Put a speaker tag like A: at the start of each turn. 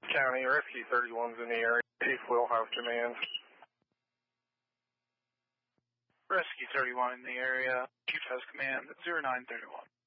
A: County, Rescue 31's in the area. Chief will have command.
B: Rescue 31 in the area. Chief has command at 0931.